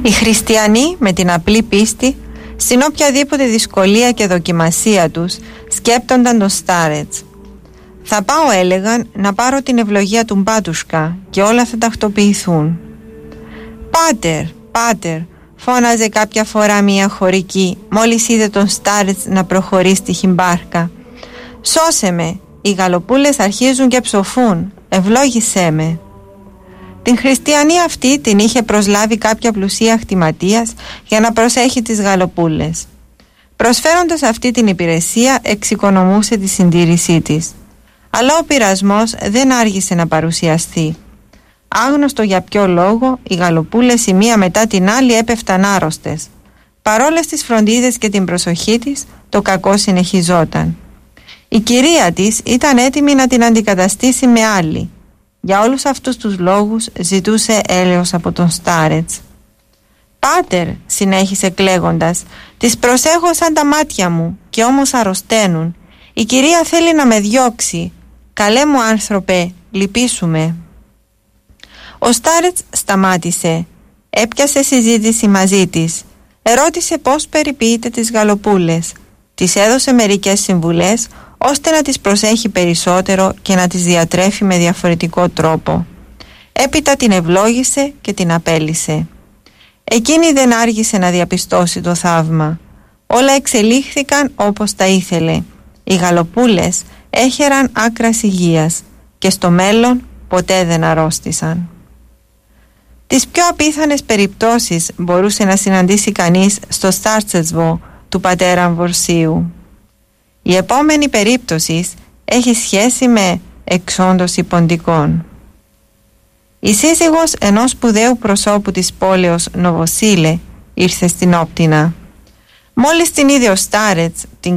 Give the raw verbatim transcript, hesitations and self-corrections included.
Οι χριστιανοί με την απλή πίστη, στην οποιαδήποτε δυσκολία και δοκιμασία τους, σκέπτονταν τον Στάρετς. «Θα πάω», έλεγαν, «να πάρω την ευλογία του μπάτουσκα και όλα θα τακτοποιηθούν». «Πάτερ, πάτερ», φώναζε κάποια φορά μία χωρική μόλις είδε τον Στάρετς να προχωρεί στη χιμπάρκα. «Σώσε με, οι γαλοπούλες αρχίζουν και ψοφούν, ευλόγησέ με». Την χριστιανή αυτή την είχε προσλάβει κάποια πλουσία χτιματίας για να προσέχει τις γαλοπούλες. Προσφέροντας αυτή την υπηρεσία εξοικονομούσε τη συντήρησή της. Αλλά ο πειρασμός δεν άργησε να παρουσιαστεί. Άγνωστο για ποιο λόγο, οι γαλοπούλες η μία μετά την άλλη έπεφταν άρρωστες. Παρόλες τις φροντίδες και την προσοχή της, το κακό συνεχιζόταν. Η κυρία της ήταν έτοιμη να την αντικαταστήσει με άλλη. Για όλους αυτούς τους λόγους ζητούσε έλεος από τον Στάρετς. «Πάτερ», συνέχισε κλαίγοντας, «τις προσέχω σαν τα μάτια μου και όμως αρρωσταίνουν. Η κυρία θέλει να με διώξει. Καλέ μου άνθρωπε, λυπήσου. Ο Στάρετς σταμάτησε. Έπιασε συζήτηση μαζί της. Ερώτησε πώς περιποιείται τις γαλοπούλες. Της έδωσε μερικές συμβουλές ώστε να τις προσέχει περισσότερο και να τις διατρέφει με διαφορετικό τρόπο. Έπειτα την ευλόγησε και την απέλυσε. Εκείνη δεν άργησε να διαπιστώσει το θαύμα. Όλα εξελίχθηκαν όπως τα ήθελε. Οι γαλοπούλες έχεραν άκρας υγείας και στο μέλλον ποτέ δεν αρρώστησαν. Τις πιο απίθανες περιπτώσεις μπορούσε να συναντήσει κανείς στο Στάρτσεσβο του πατέρα Αμβροσίου. Η επόμενη περίπτωση έχει σχέση με εξόντωση ποντικών. Η σύζυγος ενός σπουδαίου προσώπου της πόλεως Νοβοσίλε ήρθε στην Όπτινα. Μόλις την είδε ο Στάρετς, την